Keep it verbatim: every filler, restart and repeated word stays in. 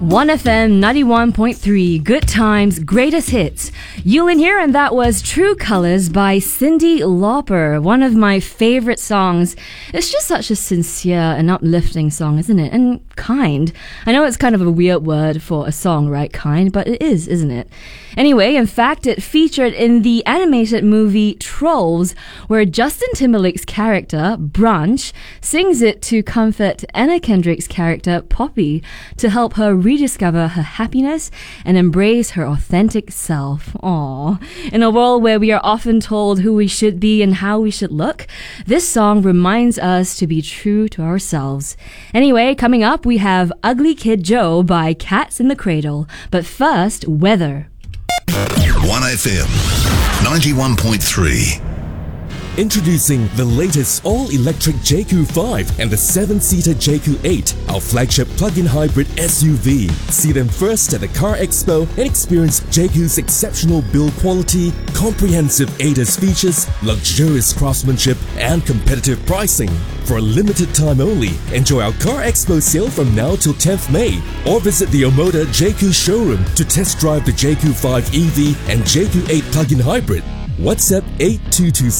one F M ninety-one point three, Good Times, Greatest Hits. Yulin here, and that was True Colors by Cyndi Lauper, one of my favorite songs. It's just such a sincere and uplifting song, isn't it? And kind. I know it's kind of a weird word for a song, right? Kind, but it is, isn't it? Anyway, in fact, it featured in the animated movie Trolls, where Justin Timberlake's character, Branch, sings it to comfort Anna Kendrick's character, Poppy, to help her rediscover her happiness and embrace her authentic self. Aww. In a world where we are often told who we should be and how we should look, this song reminds us to be true to ourselves. Anyway, coming up, we have Ugly Kid Joe by Cats in the Cradle. But first, weather. one F M ninety-one point three. Introducing the latest all-electric J Q five and the seven-seater J Q eight, our flagship plug-in hybrid S U V. See them first at the Car Expo and experience J Q's exceptional build quality, comprehensive A D A S features, luxurious craftsmanship, and competitive pricing. For a limited time only, enjoy our Car Expo sale from now till tenth May, or visit the Omoda J Q showroom to test drive the J Q five E V and J Q eight plug-in hybrid. WhatsApp eight two two